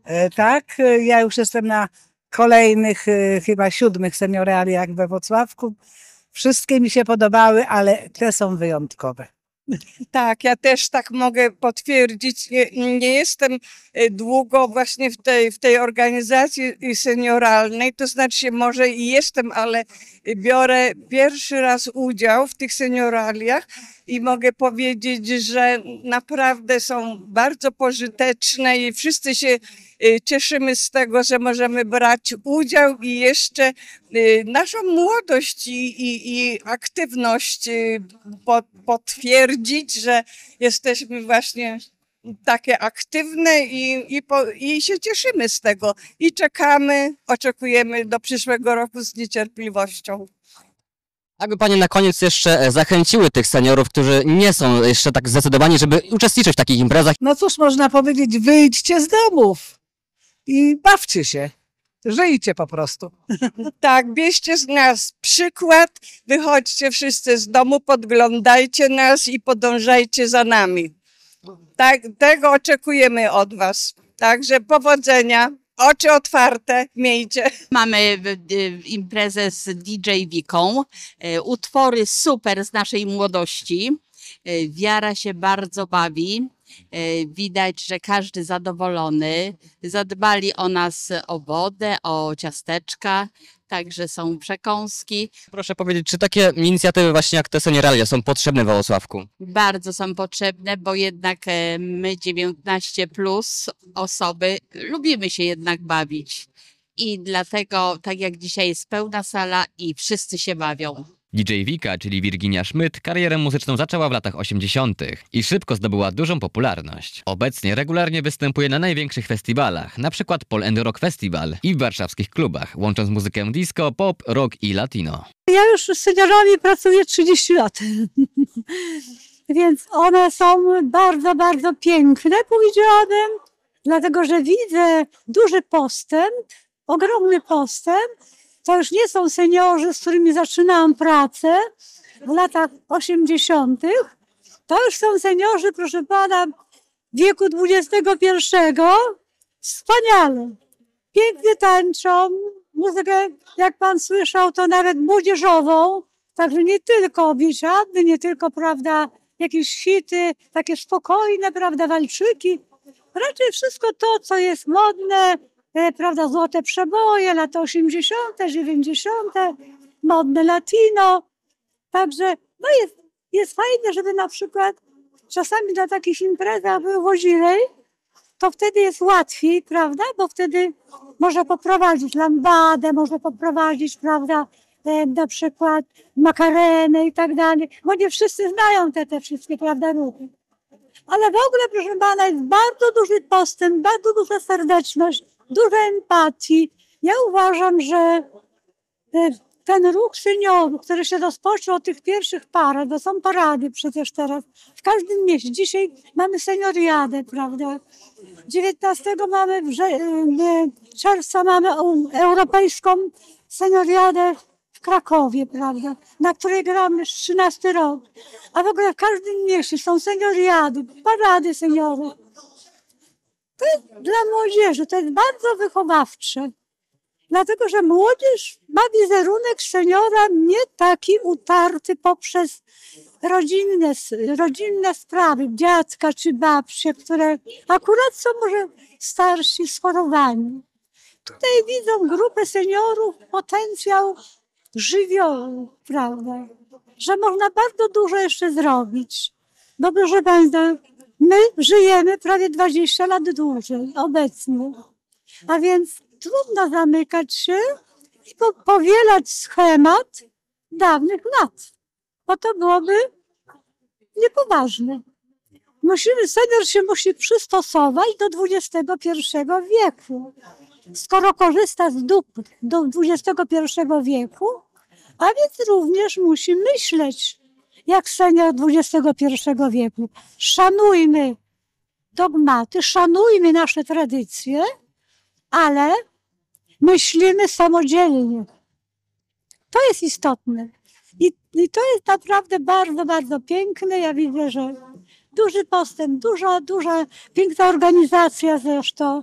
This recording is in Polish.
Tak, ja już jestem na kolejnych, chyba 7 senioraliach we Włocławku. Wszystkie mi się podobały, ale te są wyjątkowe. Tak, ja też tak mogę potwierdzić. Nie jestem długo właśnie w tej organizacji senioralnej, to znaczy może i jestem, ale biorę pierwszy raz udział w tych senioraliach i mogę powiedzieć, że naprawdę są bardzo pożyteczne i wszyscy się cieszymy z tego, że możemy brać udział i jeszcze naszą młodość i aktywność potwierdzić, że jesteśmy właśnie takie aktywne i się cieszymy z tego i oczekujemy do przyszłego roku z niecierpliwością. Jakby Panie na koniec jeszcze zachęciły tych seniorów, którzy nie są jeszcze tak zdecydowani, żeby uczestniczyć w takich imprezach. No cóż można powiedzieć, wyjdźcie z domów i bawcie się. Żyjcie po prostu. Tak, bierzcie z nas przykład, wychodźcie wszyscy z domu, podglądajcie nas i podążajcie za nami. Tak, tego oczekujemy od was. Także powodzenia, oczy otwarte miejcie. Mamy imprezę z DJ Wiką, utwory super z naszej młodości. Wiara się bardzo bawi. Widać, że każdy zadowolony. Zadbali o nas o wodę, o ciasteczka, także są przekąski. Proszę powiedzieć, czy takie inicjatywy właśnie jak te seniораlia są potrzebne w Wałosławku? Bardzo są potrzebne, bo jednak my 19 plus osoby lubimy się jednak bawić. I dlatego, tak jak dzisiaj jest pełna sala i wszyscy się bawią. DJ Wika, czyli Virginia Schmidt, karierę muzyczną zaczęła w latach 80. i szybko zdobyła dużą popularność. Obecnie regularnie występuje na największych festiwalach, np. Pol and Rock Festival i w warszawskich klubach, łącząc muzykę disco, pop, rock i latino. Ja już z seniorami pracuję 30 lat, więc one są bardzo, bardzo piękne, powiedziałabym, dlatego że widzę duży postęp, ogromny postęp. To już nie są seniorzy, z którymi zaczynałam pracę w latach 80. To już są seniorzy, proszę pana, wieku XXI. Wspaniale. Pięknie tańczą. Muzykę, jak pan słyszał, to nawet młodzieżową. Także nie tylko biesiady, nie tylko, prawda, jakieś hity, takie spokojne, prawda, walczyki. Raczej wszystko to, co jest modne, prawda, złote przeboje, lata 80., 90., modne latino. Także no jest fajnie, żeby na przykład czasami na takich imprezach wychodziły, to wtedy jest łatwiej, prawda, bo wtedy można poprowadzić lambadę, można poprowadzić, prawda, na przykład makarenę i tak dalej, bo nie wszyscy znają te wszystkie, prawda, ruchy. Ale w ogóle, proszę pana, jest bardzo duży postęp, bardzo duża serdeczność, dużo empatii. Ja uważam, że ten ruch seniorów, który się rozpoczął od tych pierwszych parad, to są parady przecież teraz, w każdym mieście. Dzisiaj mamy senioriadę, prawda? 19 mamy, czerwca mamy europejską senioriadę w Krakowie, prawda? Na której gramy już 13 rok. A w ogóle w każdym mieście są senioriady, parady seniorów. To jest dla młodzieży, to jest bardzo wychowawcze. Dlatego, że młodzież ma wizerunek seniora nie taki utarty poprzez rodzinne sprawy, dziadka czy babcie, które akurat są może starsi, schorowani. Tutaj widzą grupę seniorów, potencjał żywiołu, prawda? Że można bardzo dużo jeszcze zrobić. Bo proszę państwa, my żyjemy prawie 20 lat dłużej obecnie, a więc trudno zamykać się i powielać schemat dawnych lat, bo to byłoby niepoważne. Senior się musi przystosować do XXI wieku. Skoro korzysta z dóbr do XXI wieku, a więc również musi myśleć jak senior XXI wieku. Szanujmy dogmaty, szanujmy nasze tradycje, ale myślimy samodzielnie. To jest istotne. I to jest naprawdę bardzo, bardzo piękne. Ja widzę, że duży postęp, duża, piękna organizacja zresztą.